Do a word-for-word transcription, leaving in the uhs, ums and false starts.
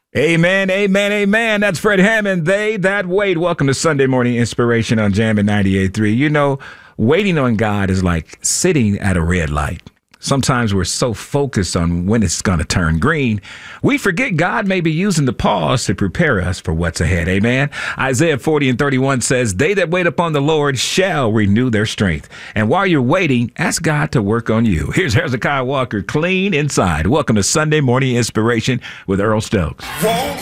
Amen, amen, amen. That's Fred Hammond. They that wait. Welcome to Sunday Morning Inspiration on Jammin' ninety-eight point three. You know, waiting on God is like sitting at a red light. Sometimes we're so focused on when it's going to turn green, we forget God may be using the pause to prepare us for what's ahead. Amen. Isaiah forty and thirty-one says, they that wait upon the Lord shall renew their strength. And while you're waiting, ask God to work on you. Here's Hezekiah Walker, clean inside. Welcome to Sunday Morning Inspiration with Earl Stokes.